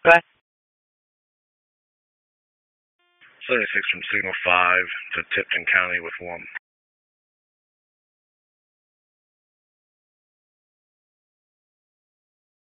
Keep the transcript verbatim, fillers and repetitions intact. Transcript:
Go ahead. seventy-six from Signal five to Tipton County with one.